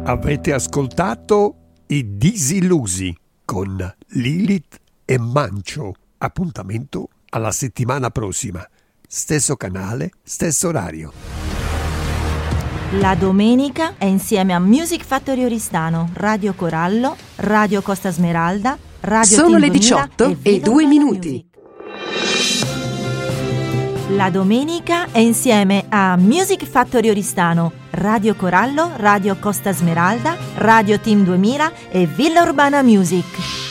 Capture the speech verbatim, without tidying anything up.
Avete ascoltato I Disillusi con Lilith e Mancio. Appuntamento alla settimana prossima. Stesso canale, stesso orario. La domenica è insieme a Music Factory Oristano, Radio Corallo, Radio Costa Smeralda, Radio Sono Team le diciotto e due minuti. La domenica è insieme a Music Factory Oristano, Radio Corallo, Radio Costa Smeralda, Radio Team duemila e Villa Urbana Music.